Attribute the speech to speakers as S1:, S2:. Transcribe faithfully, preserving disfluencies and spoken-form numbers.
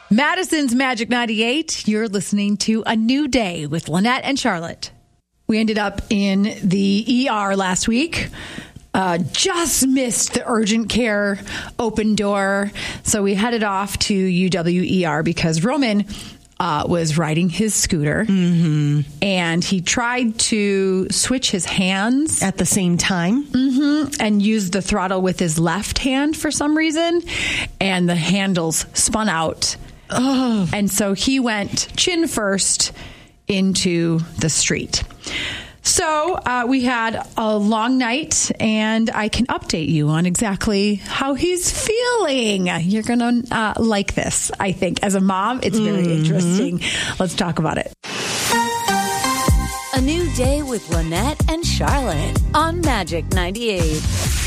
S1: Madison's Magic ninety-eight. You're listening to A New Day with Lynette and Charlotte. We ended up in the E R last week. Uh, just missed the urgent care open door. So we headed off to U W E R because Roman uh, was riding his scooter.
S2: Mm-hmm.
S1: And he tried to switch his hands
S2: at the same time.
S1: Mm-hmm. And use the throttle with his left hand for some reason. And the handles spun out.
S2: Oh.
S1: And so he went chin first into the street. So uh, we had a long night, and I can update you on exactly how he's feeling. You're going to uh, like this, I think. As a mom, it's very mm-hmm. interesting. Let's talk about it.
S3: A New Day with Lynette and Charlotte on Magic ninety-eight.